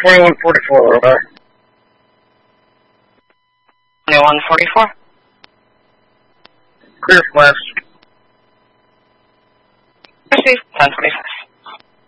2144, over. 2144. Clear for west. Receive 1025.